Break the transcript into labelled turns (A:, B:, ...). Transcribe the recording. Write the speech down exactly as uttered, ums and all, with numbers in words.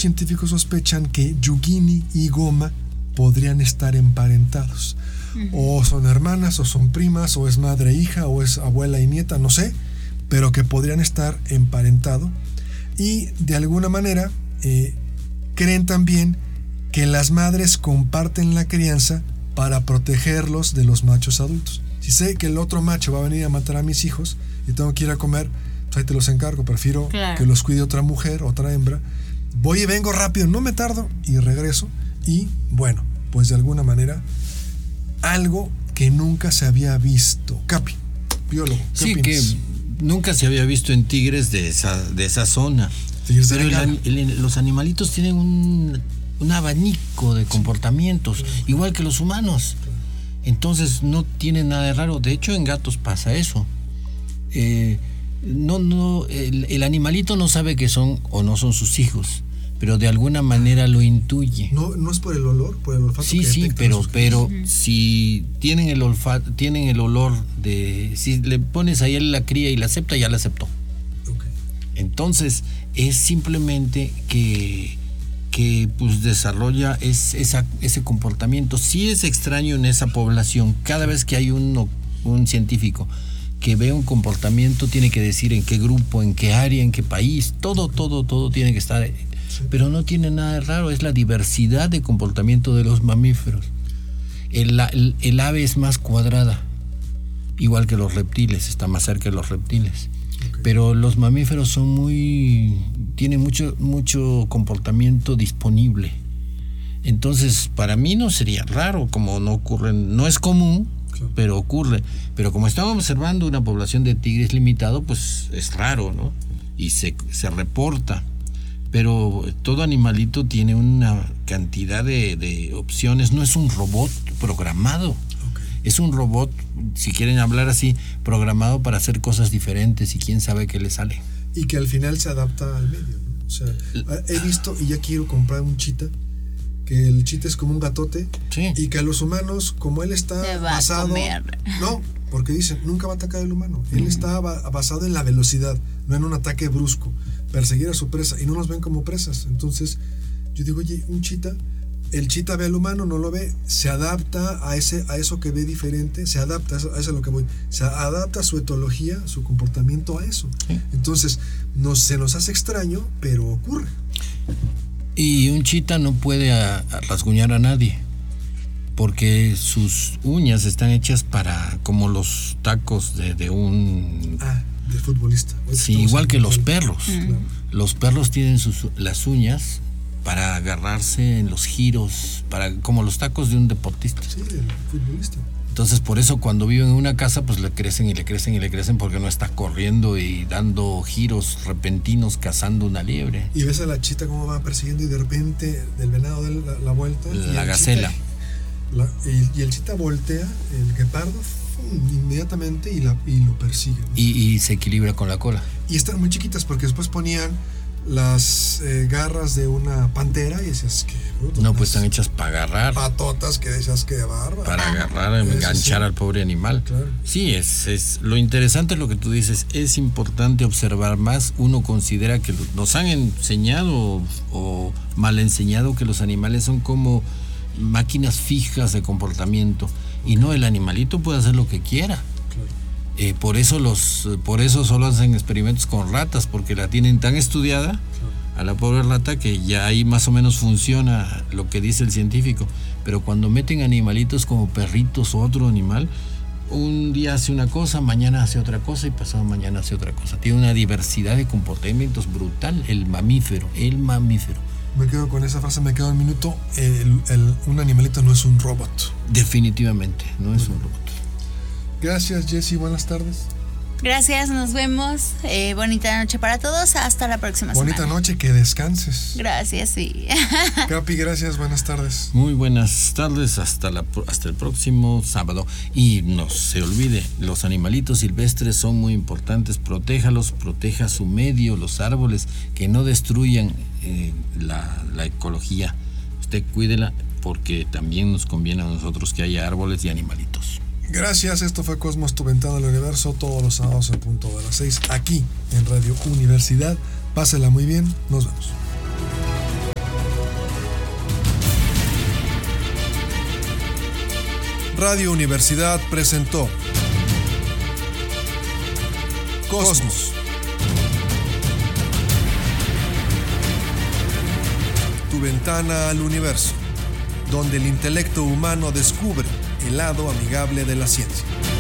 A: científicos sospechan que Yugini y Goma podrían estar emparentados. Uh-huh. O son hermanas, o son primas, o es madre e hija, o es abuela y nieta, no sé, pero que podrían estar emparentados. Y de alguna manera eh, creen también que las madres comparten la crianza para protegerlos de los machos adultos. Si sé que el otro macho va a venir a matar a mis hijos y tengo que ir a comer, pues ahí te los encargo, prefiero claro. que los cuide otra mujer, otra hembra. Voy y vengo rápido, no me tardo y regreso. Y bueno, pues de alguna manera algo que nunca se había visto. Capi, biólogo, ¿qué
B: sí, opinas? Que nunca se había visto en tigres de esa, de esa zona. Tigres de Pero el, el, los animalitos tienen un, un abanico de comportamientos, sí. igual que los humanos. Entonces no tiene nada de raro. De hecho, en gatos pasa eso. Eh, no, no, el, el animalito no sabe que son o no son sus hijos, pero de alguna manera lo intuye.
A: No, no es por el olor, por el olfato.
B: Sí, sí, pero, pero uh-huh. si tienen el olfato, tienen el olor de, si le pones ahí a la cría y la acepta, ya la aceptó. Okay. Entonces es simplemente que que pues desarrolla es, esa, ese comportamiento. Sí es extraño en esa población. Cada vez que hay un, un científico que ve un comportamiento, tiene que decir en qué grupo, en qué área, en qué país, todo, todo, todo tiene que estar. Sí. Pero no tiene nada de raro, es la diversidad de comportamiento de los mamíferos. El, el, el ave es más cuadrada, igual que los reptiles, está más cerca de los reptiles. Okay. Pero los mamíferos son muy, tienen mucho, mucho comportamiento disponible. Entonces, para mí no sería raro, como no ocurre, no es común, claro. pero ocurre. Pero como estamos observando una población de tigres limitado, pues es raro, ¿no? Y se, se reporta. Pero todo animalito tiene una cantidad de, de opciones, no es un robot programado. Es un robot, si quieren hablar así, programado para hacer cosas diferentes y quién sabe qué le sale.
A: Y que al final se adapta al medio, ¿no? O sea, he visto y ya quiero comprar un chita, que el chita es como un gatote,
B: sí.
A: y que a los humanos, como él está
C: se va
A: basado...
C: a comer.
A: No, porque dicen, nunca va a atacar al humano. Él mm. está basado en la velocidad, no en un ataque brusco, perseguir a su presa, y no nos ven como presas. Entonces, yo digo, oye, un chita... El chita ve al humano, no lo ve, se adapta a ese a eso que ve diferente, se adapta, a eso, a eso es lo que voy, se adapta a su etología, su comportamiento a eso. Sí. Entonces, no, se nos hace extraño, pero ocurre.
B: Y un chita no puede a, a rasguñar a nadie, porque sus uñas están hechas para, como los tacos de, de un...
A: Ah, de futbolista.
B: Sí, igual que los perros. Mm. Claro. Los perros tienen sus, las uñas para agarrarse en los giros, para como los tacos de un deportista.
A: Sí, del futbolista.
B: Entonces, por eso cuando viven en una casa, pues le crecen y le crecen y le crecen, porque no está corriendo y dando giros repentinos cazando una liebre.
A: Y ves a la chita cómo va persiguiendo y de repente del venado da la, la vuelta.
B: La gacela.
A: Chita, la, y, y el chita voltea, el guepardo, inmediatamente y, la, y lo persigue, ¿no?
B: Y, y se equilibra con la cola.
A: Y están muy chiquitas porque después ponían las eh, garras de una pantera y decías que bruto.
B: No, pues están hechas para agarrar.
A: Patotas que decías que bárbaro.
B: Para agarrar, enganchar sí. al pobre animal.
A: Claro.
B: Sí, es, es lo interesante es lo que tú dices. Es importante observar más. Uno considera que nos han enseñado o, o mal enseñado que los animales son como máquinas fijas de comportamiento. Okay. Y no, el animalito puede hacer lo que quiera. Eh, por eso los por eso solo hacen experimentos con ratas, porque la tienen tan estudiada, claro. a la pobre rata, que ya ahí más o menos funciona lo que dice el científico. Pero cuando meten animalitos como perritos o otro animal, un día hace una cosa, mañana hace otra cosa y pasado mañana hace otra cosa. Tiene una diversidad de comportamientos brutal, el mamífero, el mamífero.
A: Me quedo con esa frase, me quedo un minuto. El, el, un animalito no es un robot.
B: Definitivamente, no es un robot.
A: Gracias, Jessy, buenas tardes.
C: Gracias, nos vemos. Eh, bonita noche para todos. Hasta la próxima
A: bonita
C: semana.
A: Bonita noche, que descanses.
C: Gracias, sí.
A: Capi, gracias, buenas tardes.
B: Muy buenas tardes, hasta, la, hasta el próximo sábado. Y no se olvide, los animalitos silvestres son muy importantes. Protéjalos, proteja su medio, los árboles, que no destruyan eh, la, la ecología. Usted cuídela, porque también nos conviene a nosotros que haya árboles y animalitos.
A: Gracias, esto fue Cosmos, tu ventana al universo, todos los sábados en punto de las seis, aquí en Radio Universidad. Pásela muy bien, nos vemos. Radio Universidad presentó Cosmos. Tu ventana al universo, donde el intelecto humano descubre el lado amigable de la ciencia.